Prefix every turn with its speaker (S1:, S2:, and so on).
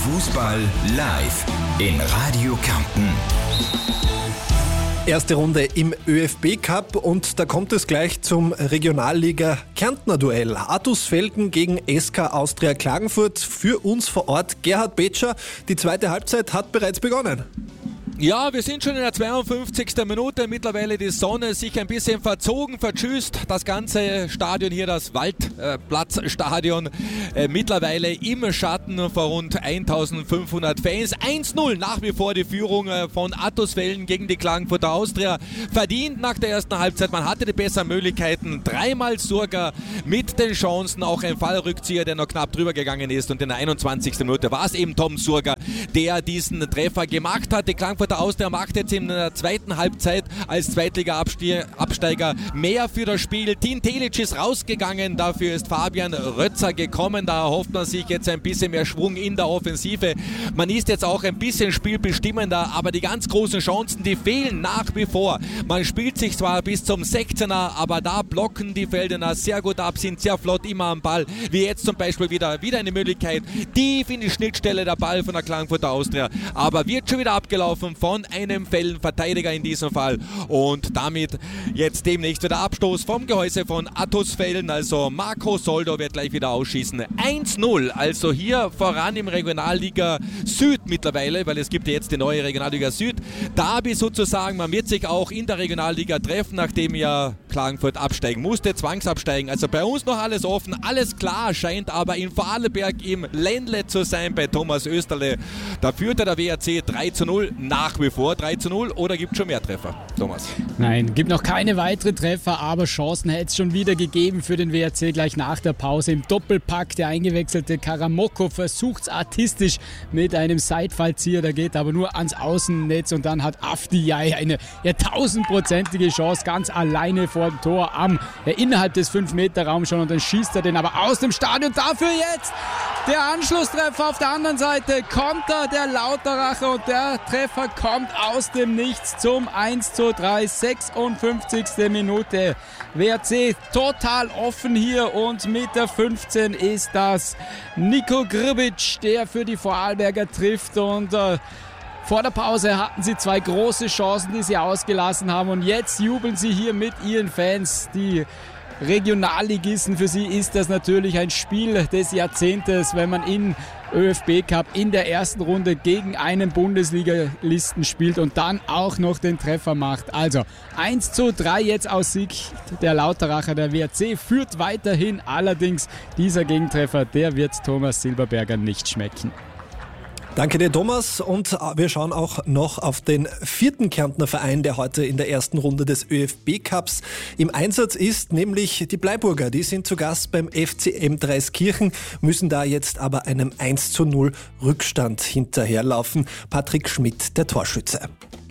S1: Fußball live in Radio Kärnten.
S2: Erste Runde im ÖFB-Cup und da kommt es gleich zum Regionalliga Kärntner Duell. Attusfelden gegen SK Austria Klagenfurt. Für uns vor Ort Gerhard Betscher. Die zweite Halbzeit hat bereits begonnen.
S3: Ja, wir sind schon in der 52. Minute. Mittlerweile die Sonne sich ein bisschen verzogen, vertschüsst. Das ganze Stadion hier, das Waldplatzstadion, mittlerweile im Schatten vor rund 1500 Fans. 1-0 nach wie vor die Führung von Attusfelden gegen die Klagenfurter Austria. Verdient nach der ersten Halbzeit. Man hatte die besseren Möglichkeiten. Dreimal Surga mit den Chancen. Auch ein Fallrückzieher, der noch knapp drüber gegangen ist. Und in der 21. Minute war es eben Tom Surga, der diesen Treffer gemacht hat. Die Klagenfurter Austria macht jetzt in der zweiten Halbzeit als Zweitliga-Absteiger mehr für das Spiel. Tin Telic ist rausgegangen, dafür ist Fabian Rötzer gekommen. Da erhofft man sich jetzt ein bisschen mehr Schwung in der Offensive. Man ist jetzt auch ein bisschen spielbestimmender, aber die ganz großen Chancen, die fehlen nach wie vor. Man spielt sich zwar bis zum 16er, aber da blocken die Feldener sehr gut ab, sind sehr flott immer am Ball. Wie jetzt zum Beispiel wieder eine Möglichkeit. Tief in die Schnittstelle der Ball von der Klagenfurter Austria, aber wird schon wieder abgelaufen von einem Verteidiger in diesem Fall. Und damit jetzt demnächst wieder Abstoß vom Gehäuse von Attusfelden. Also Marco Soldo wird gleich wieder ausschießen. 1-0, also hier voran im Regionalliga Süd mittlerweile, weil es gibt ja jetzt die neue Regionalliga Süd. Derby sozusagen, man wird sich auch in der Regionalliga treffen, nachdem ja Klagenfurt absteigen musste, zwangsabsteigen. Also bei uns noch alles offen, alles klar, scheint aber in Vorarlberg im Ländle zu sein bei Thomas Österle. Da führte der WRC 3-0 nach wie vor 3-0 oder gibt es schon mehr Treffer, Thomas?
S4: Nein, gibt noch keine weiteren Treffer, aber Chancen hätte es schon wieder gegeben für den WRC gleich nach der Pause. Im Doppelpack der eingewechselte Karamoko versucht es artistisch mit einem Seitfallzieher, der geht aber nur ans Außennetz und dann hat Afdiyay eine 1000-prozentige Chance ganz alleine vor dem Tor innerhalb des 5-Meter-Raums schon und dann schießt er den aber aus dem Stadion. Dafür jetzt der Anschlusstreffer auf der anderen Seite, Konter der Lauteracher und der Treffer kommt aus dem Nichts zum 1:3, 56. Minute. WRC total offen hier und mit der 15 ist das Nico Grbic, der für die Vorarlberger trifft und vor der Pause hatten sie zwei große Chancen, die sie ausgelassen haben und jetzt jubeln sie hier mit ihren Fans. Die Regionalligisten, für sie ist das natürlich ein Spiel des Jahrzehntes, wenn man in ÖFB-Cup in der ersten Runde gegen einen Bundesligalisten spielt und dann auch noch den Treffer macht. Also 1:3 jetzt aus Sicht der Lauteracher. Der WRC führt weiterhin, allerdings dieser Gegentreffer, der wird Thomas Silberberger nicht schmecken.
S2: Danke dir, Thomas. Und wir schauen auch noch auf den vierten Kärntner Verein, der heute in der ersten Runde des ÖFB-Cups im Einsatz ist, nämlich die Bleiburger. Die sind zu Gast beim FCM Dreiskirchen, müssen da jetzt aber einem 1:0 Rückstand hinterherlaufen. Patrick Schmidt, der Torschütze.